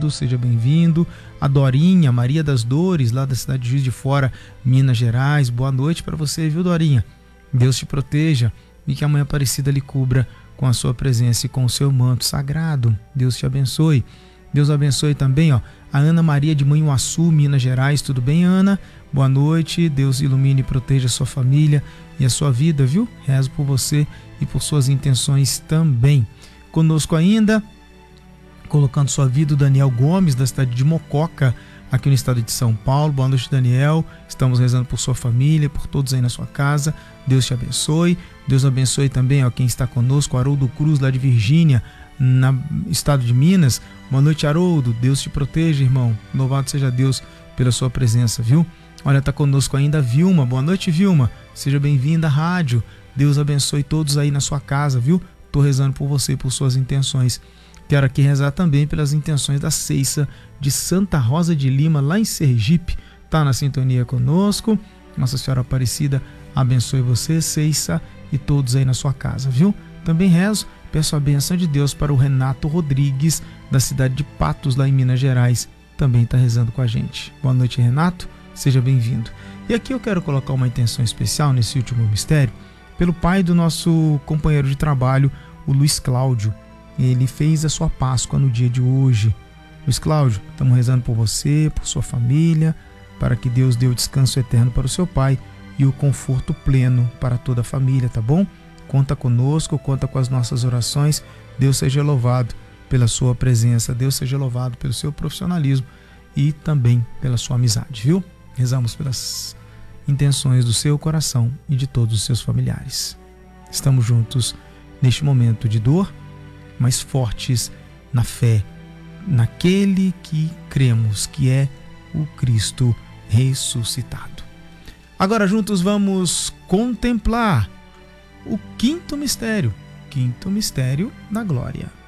seja bem-vindo. A Dorinha, Maria das Dores, lá da cidade de Juiz de Fora, Minas Gerais. Boa noite para você, viu, Dorinha? Deus te proteja e que a Mãe Aparecida lhe cubra com a sua presença e com o seu manto sagrado. Deus te abençoe. Deus abençoe também, a Ana Maria de Manhuaçu, Minas Gerais. Tudo bem, Ana? Boa noite. Deus ilumine e proteja a sua família e a sua vida, viu? Rezo por você e por suas intenções também. Conosco ainda, colocando sua vida, o Daniel Gomes, da cidade de Mococa, aqui no estado de São Paulo. Boa noite, Daniel. Estamos rezando por sua família, por todos aí na sua casa. Deus te abençoe. Deus abençoe também quem está conosco, Haroldo Cruz, lá de Virgínia, no estado de Minas. Boa noite, Haroldo. Deus te proteja, irmão. Louvado seja Deus pela sua presença, viu? Olha, está conosco ainda a Vilma. Boa noite, Vilma. Seja bem-vinda à rádio. Deus abençoe todos aí na sua casa, viu? Estou rezando por você e por suas intenções. Quero aqui rezar também pelas intenções da Ceissa de Santa Rosa de Lima, lá em Sergipe. Está na sintonia conosco. Nossa Senhora Aparecida abençoe você, Ceissa, e todos aí na sua casa, viu? Também rezo, peço a benção de Deus para o Renato Rodrigues, da cidade de Patos, lá em Minas Gerais. Também está rezando com a gente. Boa noite, Renato. Seja bem-vindo. E aqui eu quero colocar uma intenção especial nesse último mistério, pelo pai do nosso companheiro de trabalho, o Luiz Cláudio. Ele fez a sua Páscoa no dia de hoje. Luiz Cláudio, estamos rezando por você, por sua família, para que Deus dê o descanso eterno para o seu pai e o conforto pleno para toda a família, tá bom? Conta conosco, conta com as nossas orações. Deus seja louvado pela sua presença, Deus seja louvado pelo seu profissionalismo e também pela sua amizade, viu? Rezamos pelas intenções do seu coração e de todos os seus familiares. Estamos juntos neste momento de dor, mas fortes na fé, naquele que cremos que é o Cristo ressuscitado. Agora juntos vamos contemplar o quinto mistério da glória.